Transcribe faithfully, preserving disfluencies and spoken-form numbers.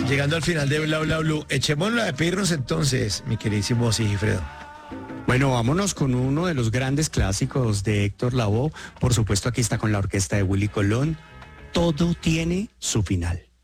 llegando al final de Bla Bla Blue, echémoslo a despedirnos entonces, mi queridísimo Sigifredo. Bueno, vámonos con uno de los grandes clásicos de Héctor Lavoe. Por supuesto, aquí está con la orquesta de Willy Colón. Todo tiene su final.